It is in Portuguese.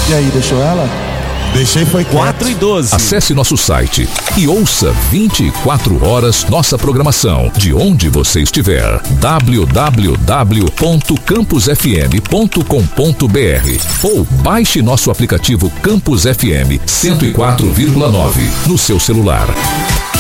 E aí, deixou ela? Deixei, foi 4:12. Acesse nosso site e ouça 24 horas nossa programação, de onde você estiver. www.campusfm.com.br ou baixe nosso aplicativo Campus FM 104,9 no seu celular.